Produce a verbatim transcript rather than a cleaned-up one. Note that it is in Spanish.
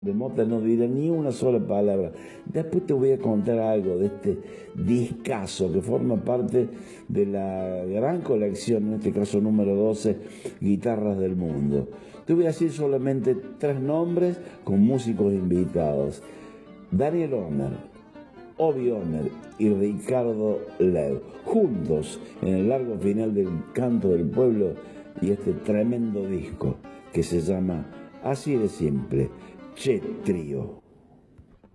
De Mota no diré ni una sola palabra. Después te voy a contar algo de este discazo que forma parte de la gran colección, en este caso número doce, Guitarras del Mundo. Te voy a decir solamente tres nombres con músicos invitados: Daniel Homer, Obi Homer y Ricardo Lev, juntos en el largo final del Canto del Pueblo y este tremendo disco que se llama así de simple, Che Trío.